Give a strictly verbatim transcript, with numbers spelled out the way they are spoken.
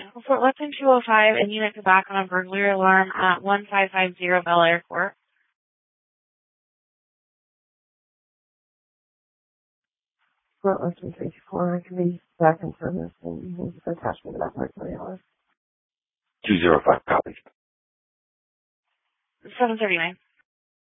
Fort Lipton two oh five, and unit to back on a burglary alarm at one five five zero Bel Air Court. Fort Lipton three two four, I can be back in service and use the attachment to that burglary alarm. two zero five, copy. seven thirty-nine.